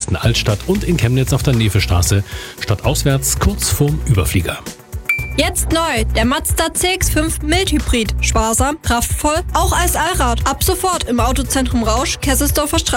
Dresden Altstadt und in Chemnitz auf der Nevestraße, stadtauswärts kurz vorm Überflieger. Jetzt neu, der Mazda CX-5 Mild-Hybrid. Sparsam, kraftvoll, auch als Allrad. Ab sofort im Autozentrum Rausch, Kesselsdorfer Straße.